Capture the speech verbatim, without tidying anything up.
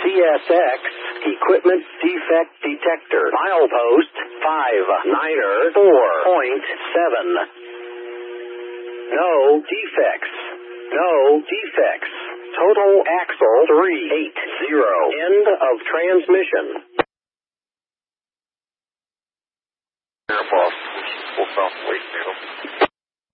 C S X Equipment Defect Detector. Milepost five niner four point seven. No defects. No defects. Total axle three eighty. End of transmission. Air boss, full south, wait,